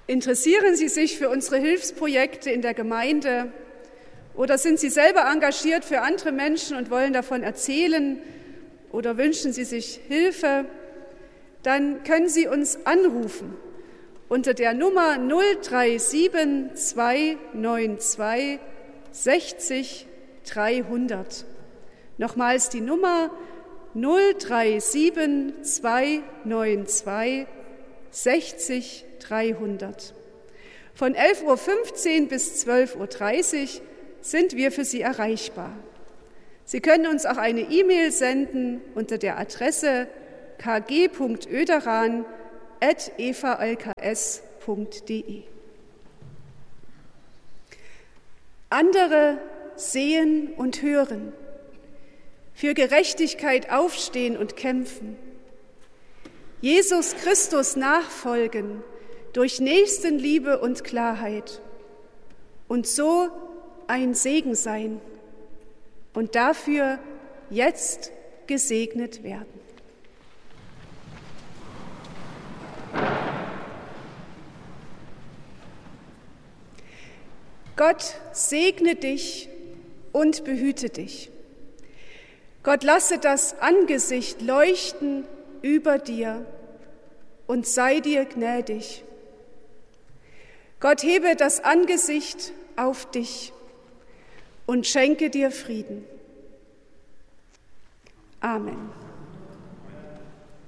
Interessieren Sie sich für unsere Hilfsprojekte in der Gemeinde oder sind Sie selber engagiert für andere Menschen und wollen davon erzählen oder wünschen Sie sich Hilfe? Dann können Sie uns anrufen unter der Nummer 037 292 60 300. Nochmals die Nummer 037 292 60 300. Von 11.15 Uhr bis 12.30 Uhr sind wir für Sie erreichbar. Sie können uns auch eine E-Mail senden unter der Adresse kg.oederan@evalks.de. Andere sehen und hören, für Gerechtigkeit aufstehen und kämpfen, Jesus Christus nachfolgen durch Nächstenliebe und Klarheit und so ein Segen sein und dafür jetzt gesegnet werden. Gott segne dich und behüte dich. Gott lasse das Angesicht leuchten über dir und sei dir gnädig. Gott hebe das Angesicht auf dich und schenke dir Frieden. Amen.